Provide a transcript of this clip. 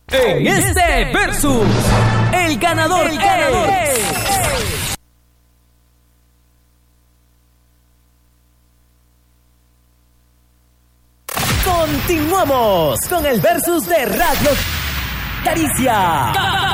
En este versus, el ganador es... Continuamos con el versus de Radio Caricia.